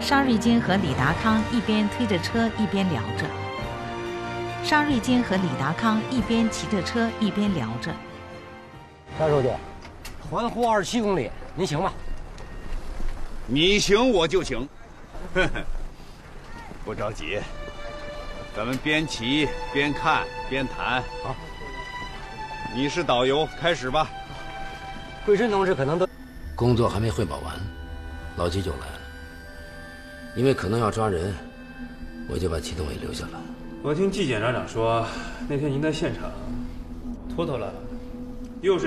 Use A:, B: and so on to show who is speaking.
A: 沙瑞金和李达康一边推着车一边聊着。沙瑞金和李达康一边骑着车一边聊着。
B: 沙书记，环湖27公里，您行吗？
C: 你行我就行，呵呵，不着急，咱们边骑边看边谈。
B: 好，
C: 你是导游，开始吧。
B: 贵申同志可能都
D: 工作还没汇报完，老季就来了。因为可能要抓人，我就把祁同伟留下了。
E: 我听季检察长说，那天您在现场，秃头了，又是。